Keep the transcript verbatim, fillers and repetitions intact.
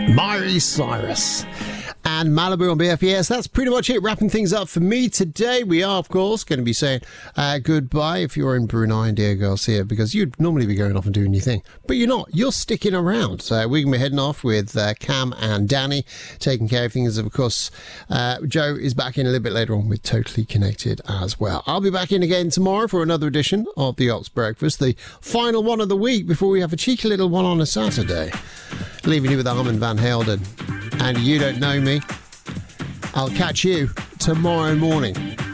Miley Cyrus and Malibu on B F P S. That's pretty much it, wrapping things up for me today. We are, of course, going to be saying uh, goodbye if you're in Brunei, Diego Garcia, because you'd normally be going off and doing your thing, but you're not. You're sticking around. So we're going to be heading off with uh, Cam and Danny, taking care of things. Of course, uh, Joe is back in a little bit later on with Totally Connected as well. I'll be back in again tomorrow for another edition of the Ops Breakfast, the final one of the week before we have a cheeky little one on a Saturday. Leaving you with Armin van Helden. And You Don't Know Me. I'll catch you tomorrow morning.